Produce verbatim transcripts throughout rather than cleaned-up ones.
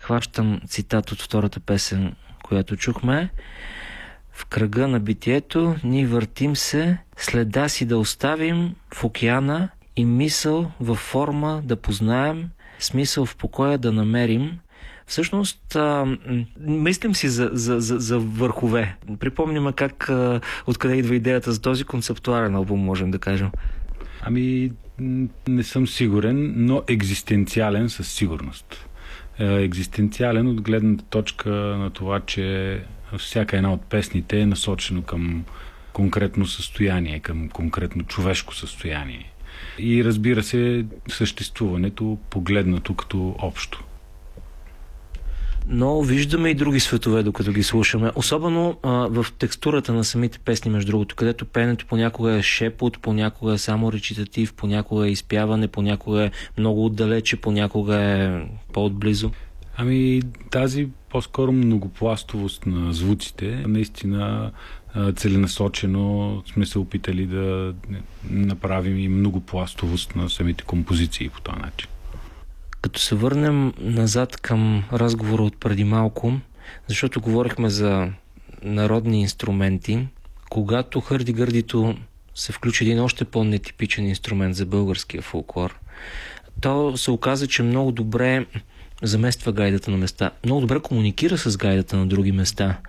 хващам цитат от втората песен, която чухме. В кръга на битието ни въртим се, следа си да оставим в океана и мисъл във форма да познаем, смисъл в покоя да намерим. Всъщност, а, мислим си за, за, за, за върхове. Припомним как, а, откъде идва идеята за този концептуален албум, можем да кажем. Ами, не съм сигурен, но екзистенциален със сигурност. Екзистенциален от гледната точка на това, че всяка една от песните е насочено към конкретно състояние, към конкретно човешко състояние. И разбира се, съществуването погледнато като общо. Но виждаме и други светове, докато ги слушаме. Особено а, в текстурата на самите песни, между другото, където пеенето понякога е шепот, понякога е само речитатив, понякога е изпяване, понякога е много отдалече, понякога е по-отблизо. Ами тази по-скоро многопластовост на звуците, наистина целенасочено сме се опитали да направим и многопластовост на самите композиции по този начин. Като се върнем назад към разговора от преди малко, защото говорихме за народни инструменти, когато хърди-гърдито се включи един още по-нетипичен инструмент за българския фолклор, то се оказа, че много добре замества гайдата на места. Много добре комуникира с гайдата на други места.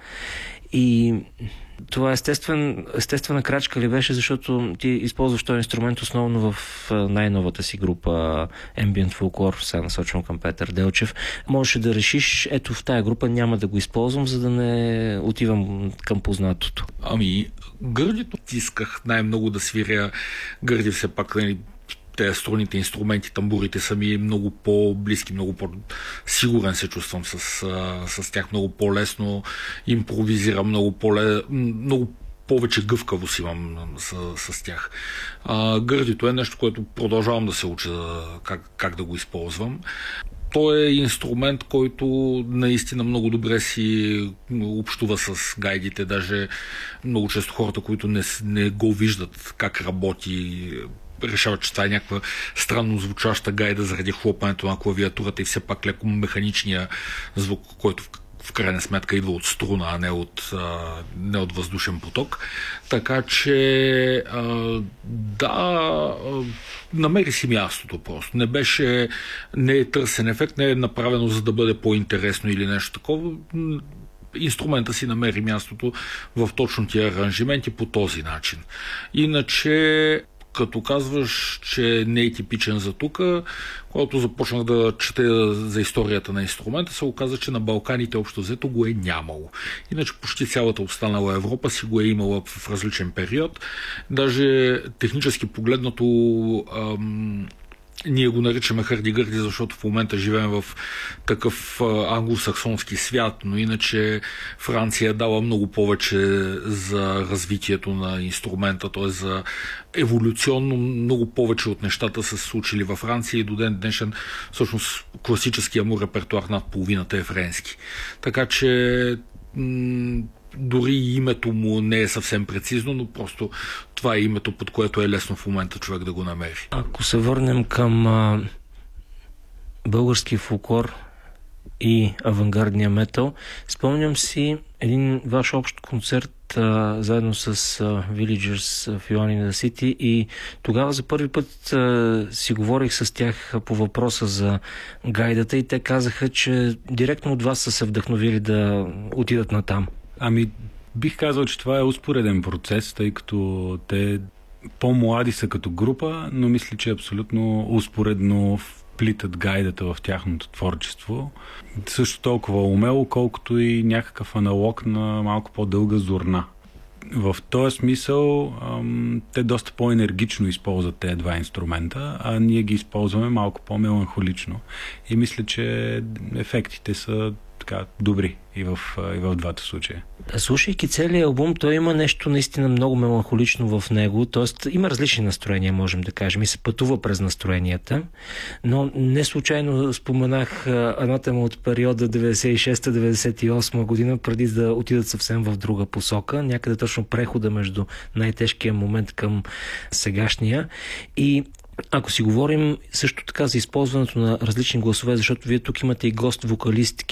И това естествен, естествена крачка ли беше, защото ти използваш този инструмент основно в най-новата си група Ambient Folklore, сега насочвам към Петър Делчев. Можеше да решиш, ето в тая група няма да го използвам, за да не отивам към познатото. Ами, гърдито исках най-много да свиря. Гърди все пак, нали, те струнните инструменти, тамбурите са ми много по-близки, много по-сигурен се чувствам с, с тях, много по-лесно импровизирам, много, по-ле... много повече гъвкавост имам с, с тях. А, гърдито е нещо, което продължавам да се уча как, как да го използвам. Той е инструмент, който наистина много добре си общува с гайдите. Даже много често хората, които не, не го виждат как работи, решават, че това е някаква странно звучаща гайда заради хлопането на клавиатурата и все пак леко механичния звук, който в, в крайна сметка идва от струна, а не от, а, не от въздушен поток. Така че а, да, а, намери си мястото просто. Не беше, не е търсен ефект, не е направено за да бъде по-интересно или нещо такова. Инструмента си намери мястото в точно тия аранжименти по този начин. Иначе, като казваш, че не е типичен за тук, когато започнах да чета за историята на инструмента, се оказа, че на Балканите общо взето го е нямало. Иначе почти цялата останала Европа си го е имала в различен период. Даже технически погледнато ам, ние го наричаме хърди-гърди, защото в момента живеем в такъв англосаксонски свят, но иначе Франция дава много повече за развитието на инструмента, т.е. за еволюционно много повече от нещата са се случили във Франция и до ден днешен всъщност класическия му репертуар над половината е френски. Така че м- дори името му не е съвсем прецизно, но просто това е името, под което е лесно в момента човек да го намери. Ако се върнем към а, българския фолклор и авангардния метал, спомням си един ваш общ концерт а, заедно с а, Villagers в Ioannina City и тогава за първи път а, си говорих с тях по въпроса за гайдата и те казаха, че директно от вас са се вдъхновили да отидат натам. Ами, бих казал, че това е успореден процес, тъй като те по-млади са като група, но мисля, че абсолютно успоредно вплитат гайдата в тяхното творчество. Също толкова умело, колкото и някакъв аналог на малко по-дълга зорна. В този смисъл ам, те доста по-енергично използват тези два инструмента, а ние ги използваме малко по-меланхолично. И мисля, че ефектите са така добри и в, и в двата случая. Слушайки целият албум, той има нещо наистина много меланхолично в него, т.е. има различни настроения, можем да кажем, и се пътува през настроенията, но не случайно споменах едната му от периода деветдесет и шеста деветдесет и осма година, преди да отидат съвсем в друга посока, някъде точно прехода между най-тежкия момент към сегашния. И ако си говорим също така за използването на различни гласове, защото вие тук имате и гост-вокалистки,